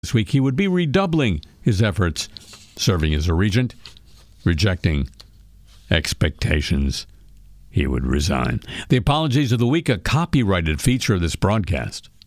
this week he would be redoubling his efforts, serving as a regent, rejecting expectations. He would resign. The Apologies of the Week, a copyrighted feature of this broadcast.